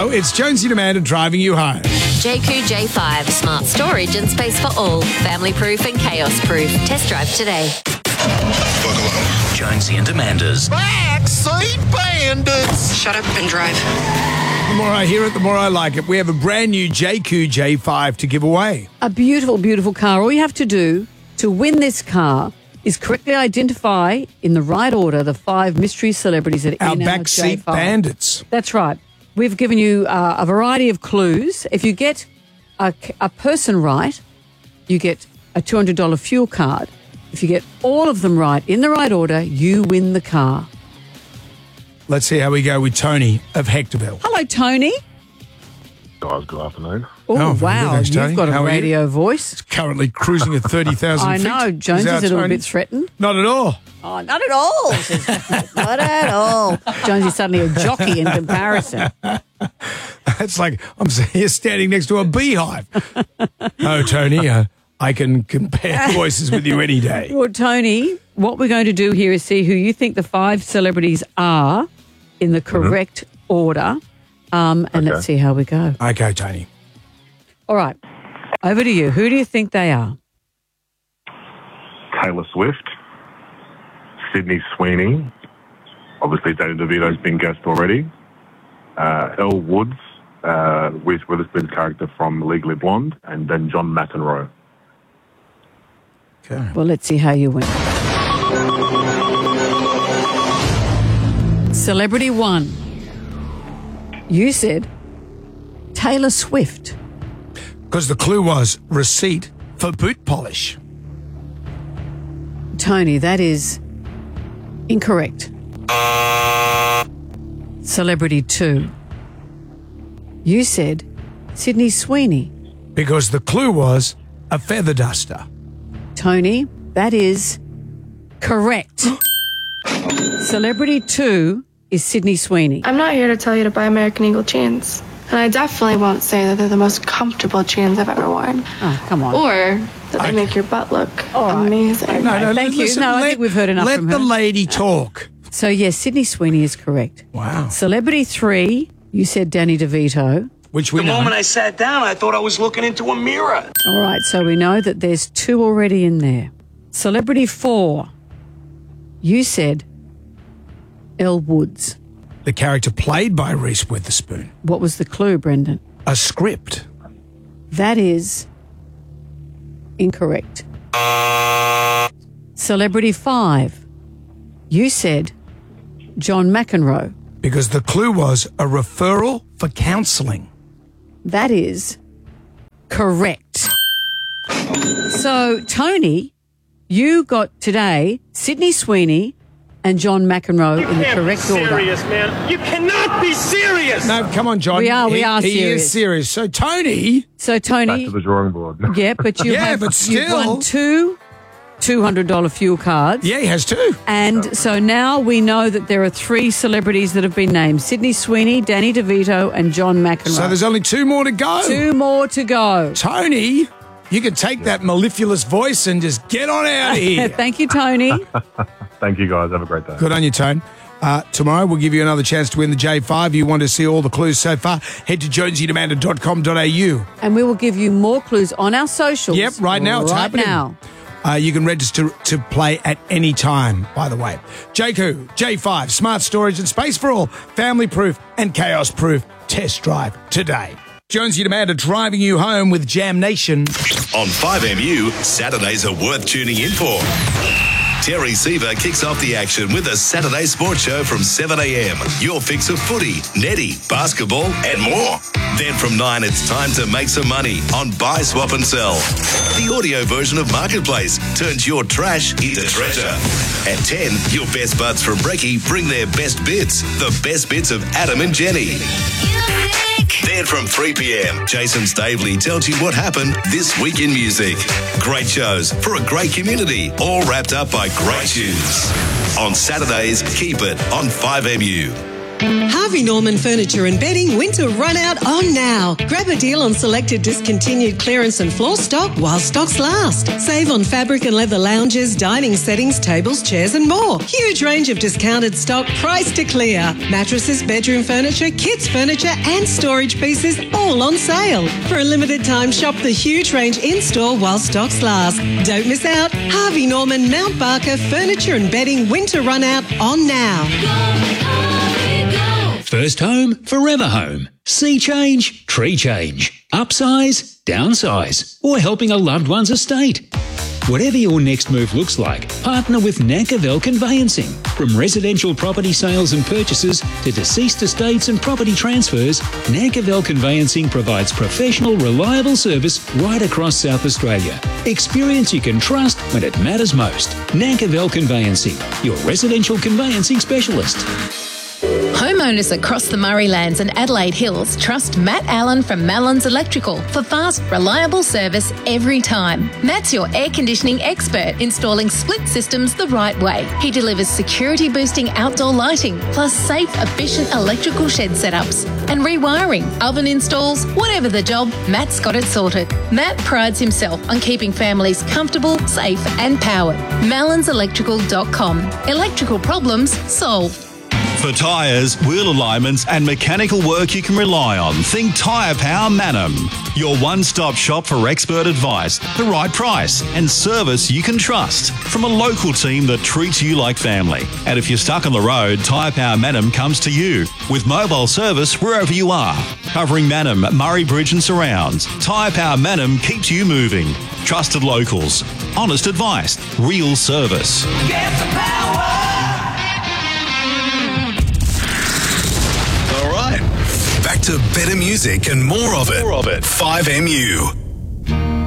Hello, it's Jonesy and Amanda driving you home. JQ J5, smart storage and space for all. Family proof and chaos proof. Test drive today. Buckle up. Jonesy and Amanda's Backseat Bandits. Shut up and drive. The more I hear it, the more I like it. We have a brand new JQ J5 to give away. A beautiful, beautiful car. All you have to do to win this car is correctly identify in the right order the 5 mystery celebrities that are Our in our backseat J5. bandits. That's right. We've given you a variety of clues. If you get a person right, you get a $200 fuel card. If you get all of them right in the right order, you win the car. Let's see how we go with Tony of Hectorville. Hello, Tony. Guys, good afternoon. Oh, very good, wow. thanks, Tony. You've got How a are you? radio voice. Currently cruising at 30,000 I feet. know. Jones our is a little Tony. bit threatened. Not at all. Oh, not at all. Not at all. Jones is suddenly a jockey in comparison. It's like I'm here standing next to a beehive. No, Tony, I can compare voices with you any day. Well, Tony, what we're going to do here is see who you think the 5 celebrities are in the correct order. And let's see how we go. Okay, Tony. All right. Over to you. Who do you think they are? Taylor Swift, Sydney Sweeney, obviously Danny DeVito's been guest already, Elle Woods, Reese Witherspoon's character from Legally Blonde, and then John McEnroe. Okay. Well, let's see how you win. Celebrity 1. You said Taylor Swift. Because the clue was receipt for boot polish. Tony, that is incorrect. Celebrity 2. You said Sydney Sweeney. Because the clue was a feather duster. Tony, that is correct. Celebrity 2 is Sydney Sweeney. I'm not here to tell you to buy American Eagle jeans. And I definitely won't say that they're the most comfortable jeans I've ever worn. Oh, come on. Or that they make your butt look amazing. No, Thank you. No, I think we've heard enough from her. Let the lady talk. So, yes, Sydney Sweeney is correct. Wow. Celebrity 3, you said Danny DeVito. Which we The know. moment I sat down, I thought I was looking into a mirror. All right, so we know that there's 2 already in there. Celebrity 4, you said Elle Woods. The character played by Reese Witherspoon. What was the clue, Brendan? A script. That is incorrect. Celebrity 5, you said John McEnroe. Because the clue was a referral for counselling. That is correct. So, Tony, you got today Sydney Sweeney and John McEnroe in the correct order. Serious, man. You cannot be serious. No, come on, John. We are He serious. is serious. So, Tony... So, Back Tony, to the drawing board. yeah, but you Yeah, have but you've still. won 2 $200 fuel cards. Yeah, he has 2. And so now we know that there are 3 celebrities that have been named. Sydney Sweeney, Danny DeVito and John McEnroe. So there's only 2 more to go. 2 more to go. Tony, you can take that mellifluous voice and just get on out of here. Thank you, Tony. Thank you, guys. Have a great day. Good on you, Tone. Tomorrow we'll give you another chance to win the J5. You want to see all the clues so far, head to jonesyandamanda.com.au. And we will give you more clues on our socials. Yep, right now it's happening. Now. You can register to play at any time, by the way. JQ, J5, smart storage and space for all, family proof and chaos proof. Test drive today. Jonesy and Amanda driving you home with Jam Nation. On 5MU, Saturdays are worth tuning in for. Terry Seaver kicks off the action with a Saturday sports show from 7 a.m. Your fix of footy, netty, basketball and more. Then from 9, it's time to make some money on Buy, Swap and Sell. The audio version of Marketplace turns your trash into treasure. At 10, your best buds from Brekkie bring their best bits. The best bits of Adam and Jenny. Then from 3 p.m, Jason Stavely tells you what happened this week in music. Great shows for a great community, all wrapped up by great tunes. On Saturdays, keep it on 5MU. Harvey Norman Furniture and Bedding winter run out on now. Grab a deal on selected discontinued clearance and floor stock while stocks last. Save on fabric and leather lounges, dining settings, tables, chairs and more. Huge range of discounted stock priced to clear. Mattresses, bedroom furniture, kids furniture and storage pieces all on sale. For a limited time, shop the huge range in-store while stocks last. Don't miss out. Harvey Norman Mount Barker Furniture and Bedding winter run out on now. First home, forever home. Sea change, tree change. Upsize, downsize, or helping a loved one's estate. Whatever your next move looks like, partner with Nakavel Conveyancing. From residential property sales and purchases to deceased estates and property transfers, Nakavel Conveyancing provides professional, reliable service right across South Australia. Experience you can trust when it matters most. Nakavel Conveyancing, your residential conveyancing specialist. Homeowners across the Murraylands and Adelaide Hills trust Matt Allen from Mallon's Electrical for fast, reliable service every time. Matt's your air conditioning expert, installing split systems the right way. He delivers security-boosting outdoor lighting, plus safe, efficient electrical shed setups and rewiring, oven installs, whatever the job, Matt's got it sorted. Matt prides himself on keeping families comfortable, safe and powered. MallonsElectrical.com. Electrical problems solved. For tyres, wheel alignments and mechanical work you can rely on, think Tyre Power Manham. Your one-stop shop for expert advice, the right price and service you can trust from a local team that treats you like family. And if you're stuck on the road, Tyre Power Manham comes to you with mobile service wherever you are. Covering Manham, Murray Bridge and surrounds, Tyre Power Manham keeps you moving. Trusted locals, honest advice, real service. Get the power! Back to better music and more of it. 5MU.